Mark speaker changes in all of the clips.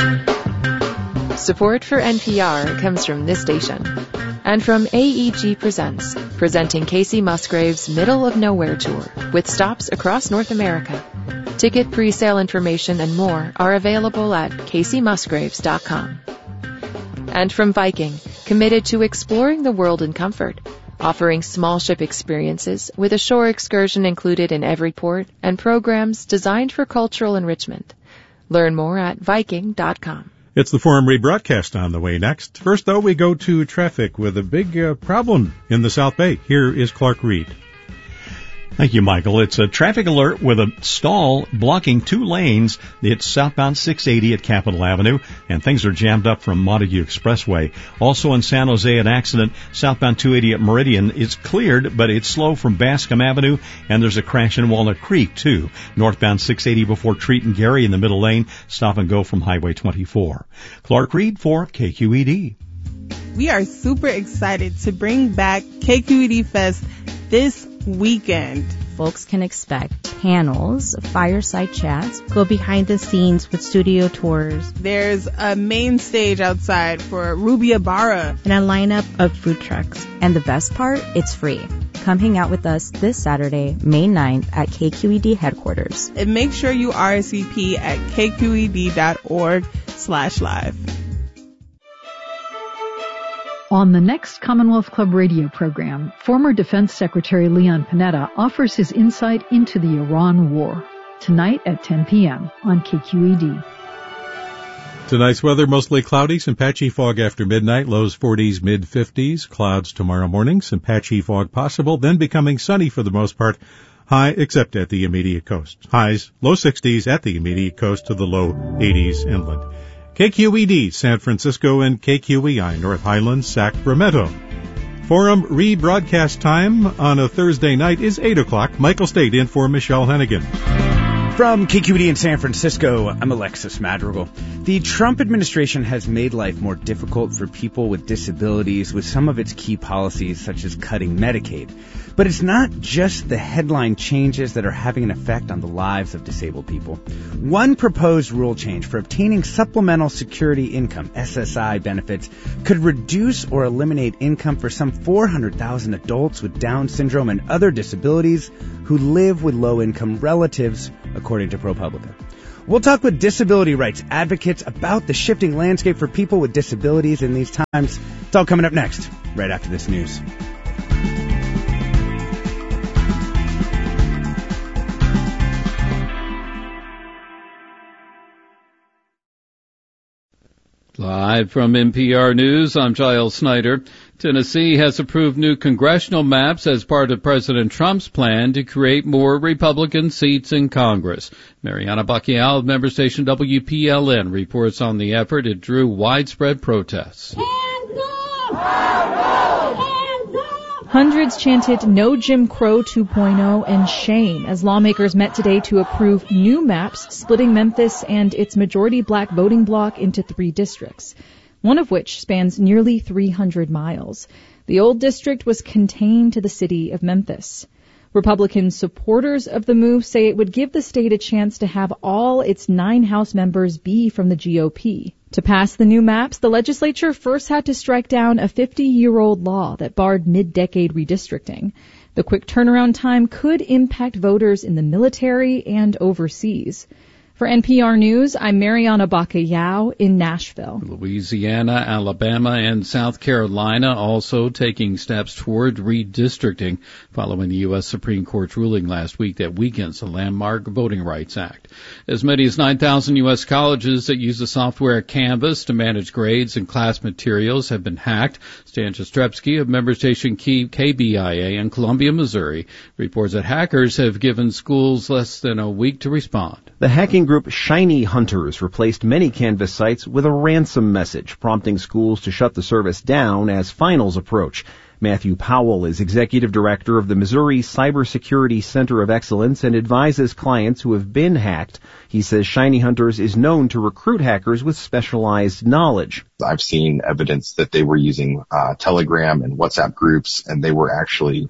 Speaker 1: Support for NPR comes from this station and from AEG Presents, presenting Casey Musgrave's Middle of Nowhere Tour with stops across North America. Ticket pre-sale information and more are available at CaseyMusgraves.com. And from Viking, committed to exploring the world in comfort, offering small ship experiences with a shore excursion included in every port and programs designed for cultural enrichment. Learn more at Viking.com.
Speaker 2: It's the Forum rebroadcast on the way next. First, though, we go to traffic with a big problem in the South Bay. Here is Clark Reed.
Speaker 3: Thank you, Michael. It's a traffic alert with a stall blocking 2 lanes. It's southbound 680 at Capitol Avenue, and things are jammed up from Montague Expressway. Also in San Jose, an accident southbound 280 at Meridian. It's cleared, but it's slow from Bascom Avenue, and there's a crash in Walnut Creek, too. Northbound 680 before Treat and Gary in the middle lane. Stop and go from Highway 24. Clark Reed for KQED.
Speaker 4: We are super excited to bring back KQED Fest this weekend.
Speaker 5: Folks can expect panels, fireside chats,
Speaker 6: go behind the scenes with studio tours.
Speaker 4: There's a main stage outside for Ruby Ibarra
Speaker 6: and a lineup of food trucks.
Speaker 5: And the best part, it's free. Come hang out with us this Saturday, May 9th at KQED headquarters.
Speaker 4: And make sure you RSVP at kqed.org/live.
Speaker 7: On the next Commonwealth Club radio program, former Defense Secretary Leon Panetta offers his insight into the Iran war. Tonight at 10 p.m. on KQED.
Speaker 2: Tonight's weather, mostly cloudy, some patchy fog after midnight, lows 40s, mid-50s, clouds tomorrow morning, some patchy fog possible, then becoming sunny for the most part, high except at the immediate coast. Highs, low 60s at the immediate coast to the low 80s inland. KQED, San Francisco, and KQEI, North Highlands, Sacramento. Forum rebroadcast time on a Thursday night is 8 o'clock. Michael State in for Michelle Hennigan.
Speaker 8: From KQED in San Francisco, I'm Alexis Madrigal. The Trump administration has made life more difficult for people with disabilities with some of its key policies, such as cutting Medicaid. But it's not just the headline changes that are having an effect on the lives of disabled people. One proposed rule change for obtaining supplemental security income, SSI benefits, could reduce or eliminate income for some 400,000 adults with Down syndrome and other disabilities who live with low-income relatives, according to ProPublica. We'll talk with disability rights advocates about the shifting landscape for people with disabilities in these times. It's all coming up next, right after this news.
Speaker 9: Live from NPR News, I'm Giles Snyder. Tennessee has approved new congressional maps as part of President Trump's plan to create more Republican seats in Congress. Mariana Bacchial of member station WPLN reports on the effort. It drew widespread protests.
Speaker 10: Hands up! Hundreds chanted "No Jim Crow 2.0" and shame as lawmakers met today to approve new maps splitting Memphis and its majority black voting bloc into 3 districts, one of which spans nearly 300 miles. The old district was contained to the city of Memphis. Republican supporters of the move say it would give the state a chance to have all its 9 House members be from the GOP. To pass the new maps, the legislature first had to strike down a 50-year-old law that barred mid-decade redistricting. The quick turnaround time could impact voters in the military and overseas. For NPR News, I'm Mariana Bacallao in Nashville.
Speaker 9: Louisiana, Alabama, and South Carolina also taking steps toward redistricting following the U.S. Supreme Court's ruling last week that weakens the landmark Voting Rights Act. As many as 9,000 U.S. colleges that use the software Canvas to manage grades and class materials have been hacked. Stan Jastrzebski of member station KBIA in Columbia, Missouri, reports that hackers have given schools less than a week to respond.
Speaker 11: The hacking group Shiny Hunters replaced many Canvas sites with a ransom message, prompting schools to shut the service down as finals approach. Matthew Powell is executive director of the Missouri Cybersecurity Center of Excellence and advises clients who have been hacked. He says Shiny Hunters is known to recruit hackers with specialized knowledge.
Speaker 12: I've seen evidence that they were using Telegram and WhatsApp groups, and they were actually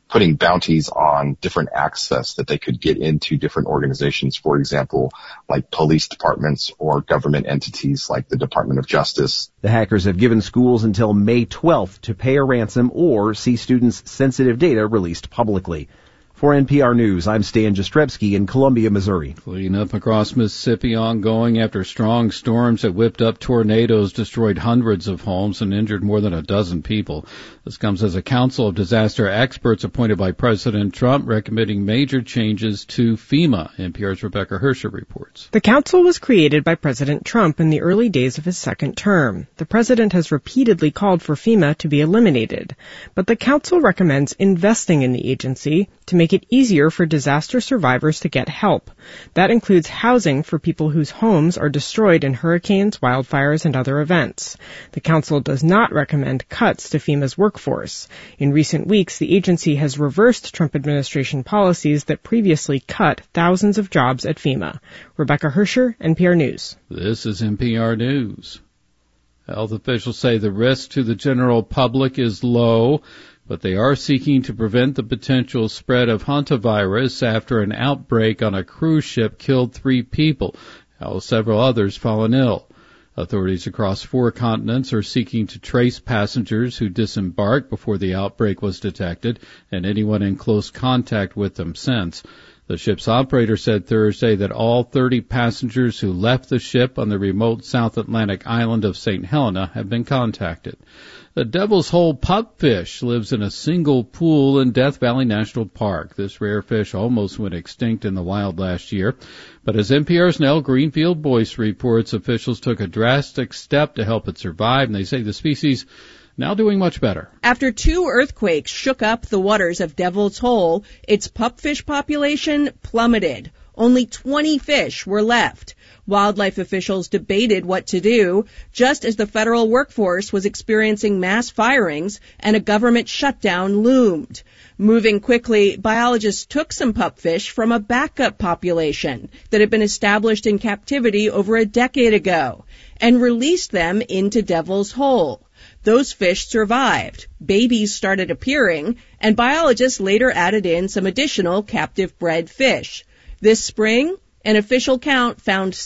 Speaker 12: putting bounties on different access that they could get into different organizations, for example, like police departments or government entities like the Department of Justice.
Speaker 11: The hackers have given schools until May 12th to pay a ransom or see students' sensitive data released publicly. For NPR News, I'm Stan Jastrzebski in Columbia, Missouri.
Speaker 9: Cleanup across Mississippi ongoing after strong storms that whipped up tornadoes destroyed hundreds of homes and injured more than a dozen people. This comes as a council of disaster experts appointed by President Trump recommending major changes to FEMA. NPR's Rebecca Hersher reports.
Speaker 13: The council was created by President Trump in the early days of his second term. The president has repeatedly called for FEMA to be eliminated, but the council recommends investing in the agency to make it easier for disaster survivors to get help. That includes housing for people whose homes are destroyed in hurricanes, wildfires, and other events. The council does not recommend cuts to FEMA's workforce. In recent weeks, the agency has reversed Trump administration policies that previously cut thousands of jobs at FEMA. Rebecca Hersher, NPR News.
Speaker 9: This is NPR News. Health officials say the risk to the general public is low, but they are seeking to prevent the potential spread of hantavirus after an outbreak on a cruise ship killed 3 people, while several others fallen ill. Authorities across 4 continents are seeking to trace passengers who disembarked before the outbreak was detected and anyone in close contact with them since. The ship's operator said Thursday that all 30 passengers who left the ship on the remote South Atlantic island of St. Helena have been contacted. The Devil's Hole pupfish lives in a single pool in Death Valley National Park. This rare fish almost went extinct in the wild last year. But as NPR's Nell Greenfield-Boyce reports, officials took a drastic step to help it survive, and they say the species now doing much better.
Speaker 14: After 2 earthquakes shook up the waters of Devil's Hole, its pupfish population plummeted. Only 20 fish were left. Wildlife officials debated what to do, just as the federal workforce was experiencing mass firings and a government shutdown loomed. Moving quickly, biologists took some pupfish from a backup population that had been established in captivity over a decade ago and released them into Devil's Hole. Those fish survived. Babies started appearing, and biologists later added in some additional captive-bred fish. This spring, an official count found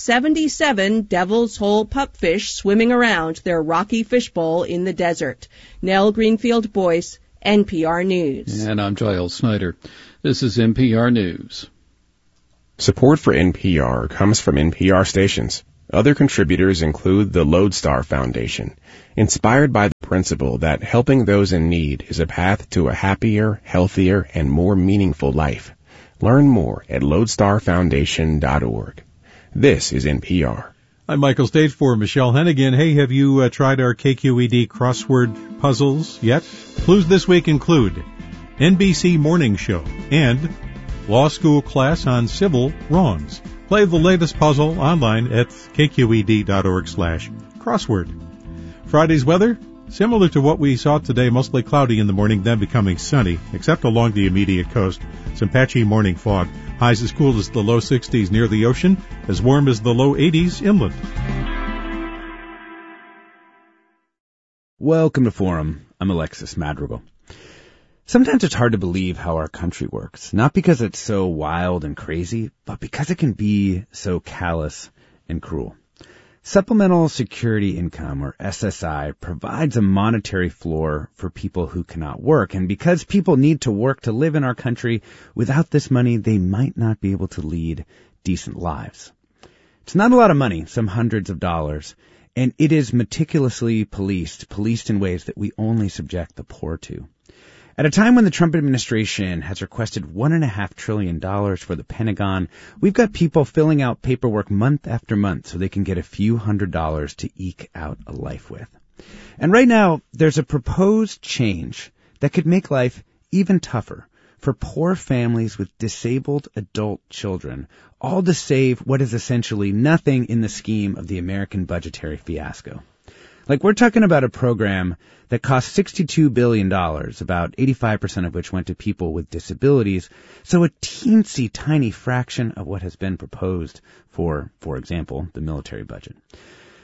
Speaker 14: 77 Devil's Hole pupfish swimming around their rocky fishbowl in the desert. Nell Greenfield-Boyce, NPR News.
Speaker 9: And I'm Giles Snyder. This is NPR News.
Speaker 15: Support for NPR comes from NPR stations. Other contributors include the Lodestar Foundation, inspired by the principle that helping those in need is a path to a happier, healthier, and more meaningful life. Learn more at lodestarfoundation.org. This is NPR.
Speaker 2: I'm Michael State for Michelle Hennigan. Hey, have you tried our KQED crossword puzzles yet? Clues this week include NBC Morning Show and Law School Class on Civil Wrongs. Play the latest puzzle online at kqed.org/crossword. Friday's weather, similar to what we saw today, mostly cloudy in the morning, then becoming sunny, except along the immediate coast. Some patchy morning fog. Highs as cool as the low 60s near the ocean, as warm as the low 80s inland.
Speaker 8: Welcome to Forum. I'm Alexis Madrigal. Sometimes it's hard to believe how our country works, not because it's so wild and crazy, but because it can be so callous and cruel. Supplemental Security Income, or SSI, provides a monetary floor for people who cannot work, and because people need to work to live in our country, without this money, they might not be able to lead decent lives. It's not a lot of money, some hundreds of dollars, and it is meticulously policed in ways that we only subject the poor to. At a time when the Trump administration has requested $1.5 trillion for the Pentagon, we've got people filling out paperwork month after month so they can get a few $100s to eke out a life with. And right now, there's a proposed change that could make life even tougher for poor families with disabled adult children, all to save what is essentially nothing in the scheme of the American budgetary fiasco. Like, we're talking about a program that cost $62 billion, about 85% of which went to people with disabilities, so a teensy tiny fraction of what has been proposed for example, the military budget.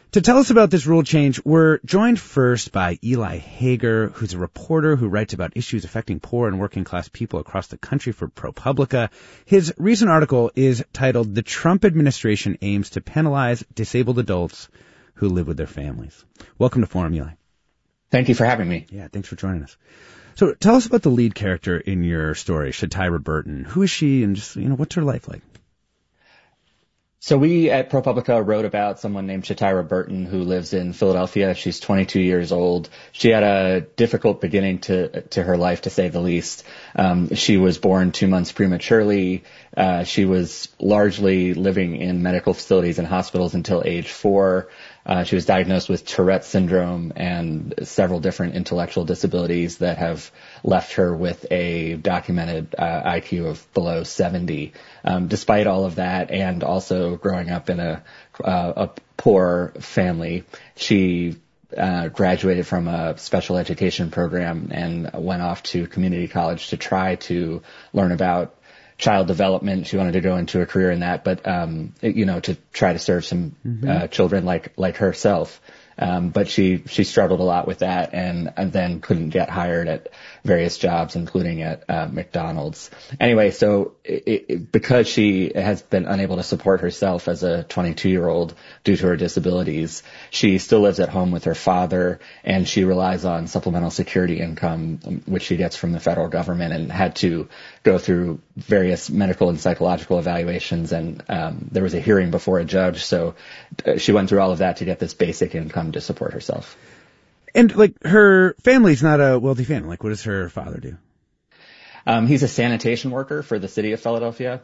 Speaker 8: To tell us about this rule change, we're joined first by Eli Hager, who's a reporter who writes about issues affecting poor and working class people across the country for ProPublica. His recent article is titled, "The Trump Administration Aims to Penalize Disabled Adults Who Live with Their Families." Welcome to Forum, Eli.
Speaker 16: Thank you for having me.
Speaker 8: Yeah, thanks for joining us. So tell us about the lead character in your story, Shatira Burton. Who is she, and just, what's her life like?
Speaker 16: So we at ProPublica wrote about someone named Shatira Burton who lives in Philadelphia. She's 22 years old. She had a difficult beginning to her life, to say the least. She was born 2 months prematurely. She was largely living in medical facilities and hospitals until age 4. She was diagnosed with Tourette syndrome and several different intellectual disabilities that have left her with a documented IQ of below 70. Despite all of that, and also growing up in a poor family, she graduated from a special education program and went off to community college to try to learn about child development. She wanted to go into a career in that, but, to try to serve some children like herself. But she struggled a lot with that and then couldn't get hired at various jobs, including at McDonald's. Anyway, so because she has been unable to support herself as a 22-year-old due to her disabilities, she still lives at home with her father, and she relies on supplemental security income, which she gets from the federal government, and had to go through various medical and psychological evaluations, and there was a hearing before a judge, so she went through all of that to get this basic income to support herself.
Speaker 8: And, her family's not a wealthy family. What does her father do?
Speaker 16: He's a sanitation worker for the city of Philadelphia.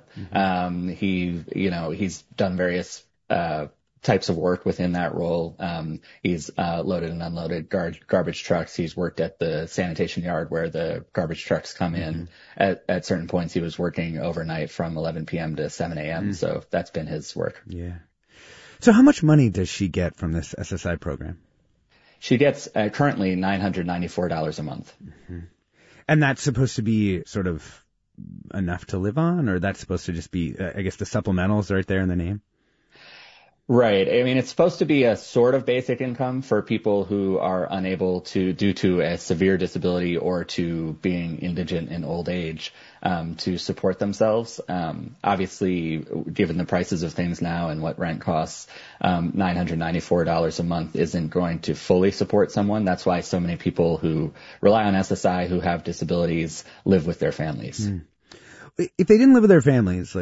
Speaker 16: He's done various types of work within that role. He's loaded and unloaded garbage trucks. He's worked at the sanitation yard where the garbage trucks come in. At certain points, he was working overnight from 11 p.m. to 7 a.m., so that's been his work.
Speaker 8: Yeah. So how much money does she get from this SSI program?
Speaker 16: She gets currently $994 a month.
Speaker 8: And that's supposed to be sort of enough to live on, or that's supposed to just be, I guess the supplementals right there in the name?
Speaker 16: Right. I mean, it's supposed to be a sort of basic income for people who are unable to, due to a severe disability or to being indigent in old age, to support themselves. Obviously, given the prices of things now and what rent costs, $994 a month isn't going to fully support someone. That's why so many people who rely on SSI who have disabilities live with their families.
Speaker 8: If they didn't live with their families,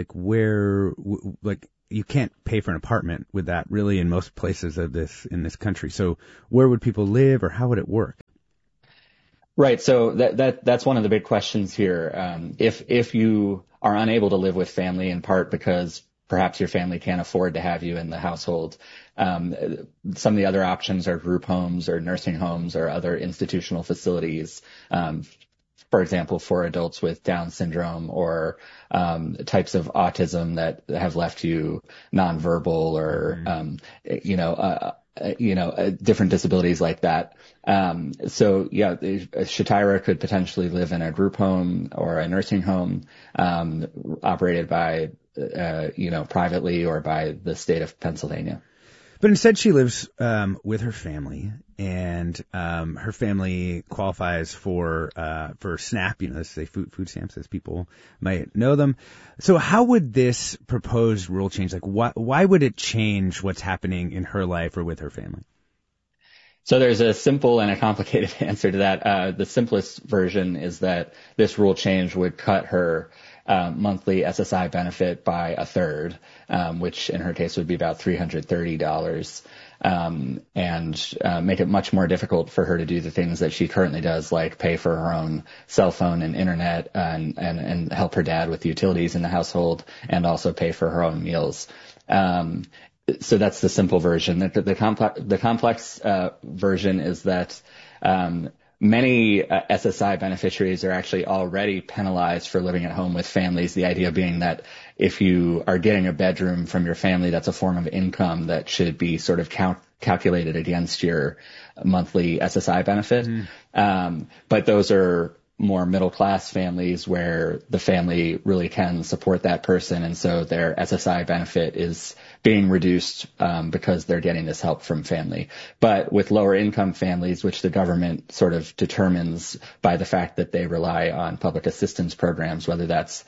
Speaker 8: you can't pay for an apartment with that really in most places in this country. So where would people live, or how would it work?
Speaker 16: Right. So that's one of the big questions here. If you are unable to live with family, in part because perhaps your family can't afford to have you in the household, some of the other options are group homes or nursing homes or other institutional facilities. For example, for adults with Down syndrome or types of autism that have left you nonverbal or different disabilities like that. Shatira could potentially live in a group home or a nursing home operated by privately or by the state of Pennsylvania.
Speaker 8: But instead she lives with her family, and her family qualifies for SNAP, let's say food stamps, as people might know them. So how would this proposed rule change? Why would it change what's happening in her life or with her family?
Speaker 16: So there's a simple and a complicated answer to that. The simplest version is that this rule change would cut her monthly SSI benefit by a third, which in her case would be about $330, and make it much more difficult for her to do the things that she currently does, like pay for her own cell phone and internet and help her dad with the utilities in the household, and also pay for her own meals. So that's the simple version. The complex version is that many SSI beneficiaries are actually already penalized for living at home with families. The idea being that if you are getting a bedroom from your family, that's a form of income that should be sort of calculated against your monthly SSI benefit. But those are more middle class families where the family really can support that person, and so their SSI benefit is being reduced because they're getting this help from family. But with lower income families, which the government sort of determines by the fact that they rely on public assistance programs, whether that's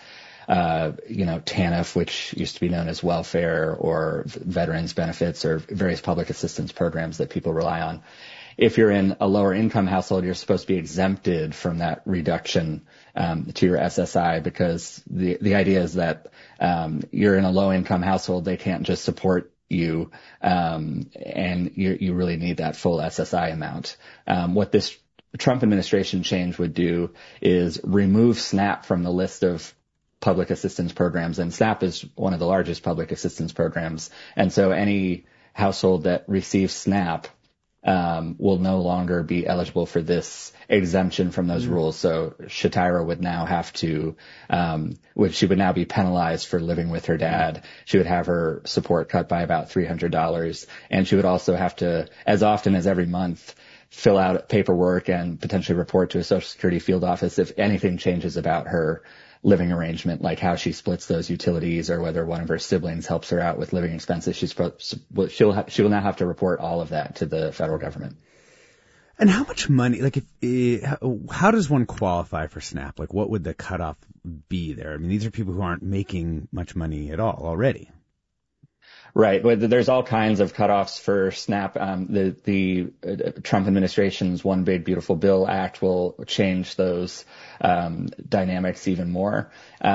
Speaker 16: TANF, which used to be known as welfare, or veterans benefits, or various public assistance programs that people rely on. If you're in a lower income household, you're supposed to be exempted from that reduction to your SSI, because the idea is that you're in a low income household, they can't just support you, and you really need that full SSI amount. What this Trump administration change would do is remove SNAP from the list of public assistance programs, and SNAP is one of the largest public assistance programs, and so any household that receives SNAP will no longer be eligible for this exemption from those rules. So Shatira would now have to, she would now be penalized for living with her dad. She would have her support cut by about $300, and she would also have to, as often as every month, fill out paperwork and potentially report to a Social Security field office if anything changes about her living arrangement, like how she splits those utilities or whether one of her siblings helps her out with living expenses. She will now have to report all of that to the federal government.
Speaker 8: And how much money, how does one qualify for SNAP? Like, what would the cutoff be there? I mean, these are people who aren't making much money at all already.
Speaker 16: Right. But there's all kinds of cutoffs for SNAP. The Trump administration's One Big Beautiful Bill Act will change those dynamics even more.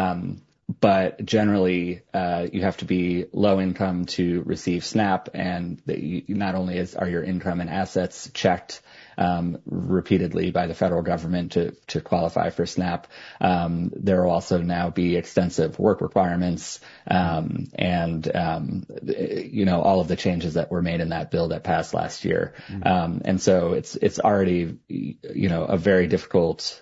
Speaker 16: But generally, you have to be low income to receive SNAP, and not only are your income and assets checked repeatedly by the federal government to qualify for SNAP, there will also now be extensive work requirements, and all of the changes that were made in that bill that passed last year. And so it's already, a very difficult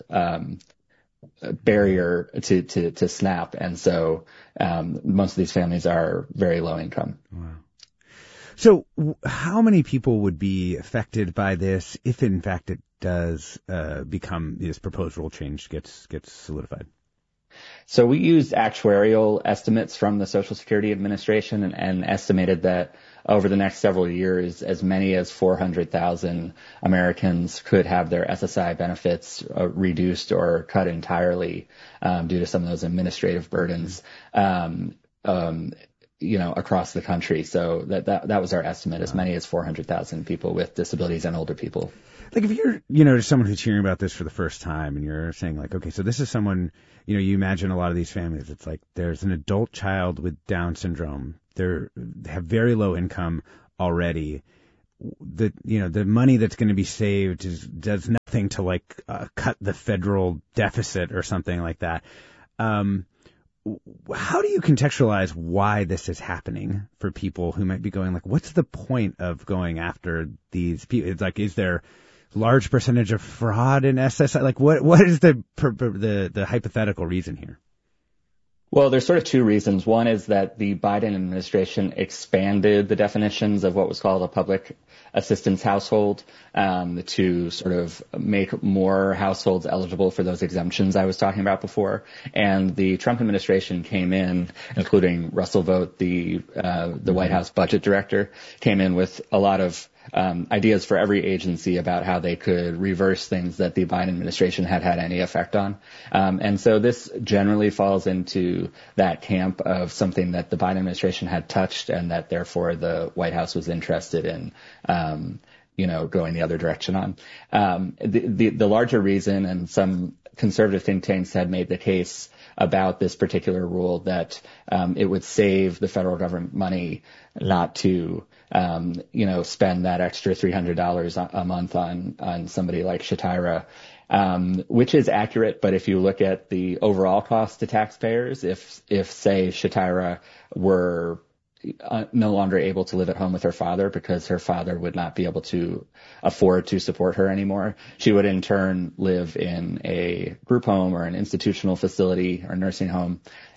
Speaker 16: barrier to SNAP, and so most of these families are very low income.
Speaker 8: Wow. So how many people would be affected by this if in fact it does become, this proposed rule change gets solidified?
Speaker 16: So we used actuarial estimates from the Social Security Administration and estimated that over the next several years, as many as 400,000 Americans could have their SSI benefits reduced or cut entirely due to some of those administrative burdens, across the country. So that was our estimate, as many as 400,000 people with disabilities and older people.
Speaker 8: Like, if you're, someone who's hearing about this for the first time and you're saying, like, okay, so this is someone, you imagine a lot of these families, it's like there's an adult child with Down syndrome. They have very low income already. The money that's going to be saved does nothing to cut the federal deficit or something like that. How do you contextualize why this is happening for people who might be going, like, what's the point of going after these people? It's like, is there large percentage of fraud in SSI? Like, what is the hypothetical reason here?
Speaker 16: Well, there's sort of two reasons. One is that the Biden administration expanded the definitions of what was called a public assistance household to sort of make more households eligible for those exemptions I was talking about before. And the Trump administration came in, including Russell Vought, the White House budget director, came in with a lot of ideas for every agency about how they could reverse things that the Biden administration had any effect on. And so this generally falls into that camp of something that the Biden administration had touched and that therefore the White House was interested in, going the other direction on. The larger reason, and some conservative think tanks had made the case about this particular rule, that it would save the federal government money not to spend that extra $300 a month on somebody like Shatira, which is accurate. But if you look at the overall cost to taxpayers, if say Shatira were no longer able to live at home with her father because her father would not be able to afford to support her anymore, she would in turn live in a group home or an institutional facility or nursing home.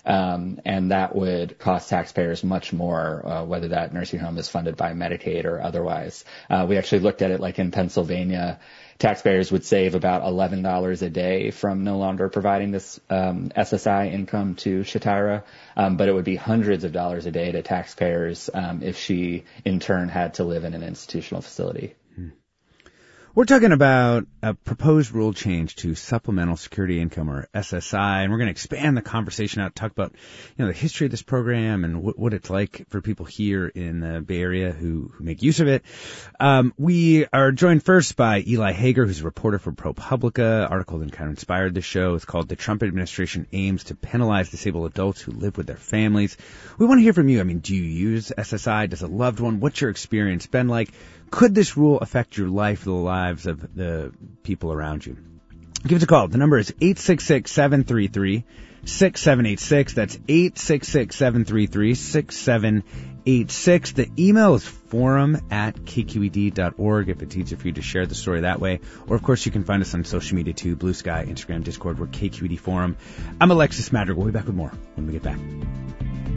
Speaker 16: and that would cost taxpayers much more, whether that nursing home is funded by Medicaid or otherwise. We actually looked at it like in Pennsylvania. Taxpayers would save about $11 a day from no longer providing this SSI income to Shatira, but it would be hundreds of dollars a day to taxpayers if she, in turn, had to live in an institutional facility.
Speaker 8: We're talking about a proposed rule change to Supplemental Security Income, or SSI, and we're going to expand the conversation out, talk about, the history of this program and what it's like for people here in the Bay Area who make use of it. We are joined first by Eli Hager, who's a reporter for ProPublica. Article that kind of inspired the show. It's called "The Trump Administration Aims to Penalize Disabled Adults Who Live with Their Families." We want to hear from you. I mean, do you use SSI? Does a loved one? What's your experience been like? Could this rule affect your life, the lives of the people around you? Give us a call. The number is 866-733-6786. That's 866-733-6786. The email is forum@kqed.org if it's easier for you to share the story that way. Or, of course, you can find us on social media, too. Blue Sky, Instagram, Discord. We're KQED Forum. I'm Alexis Madrigal. We'll be back with more when we get back.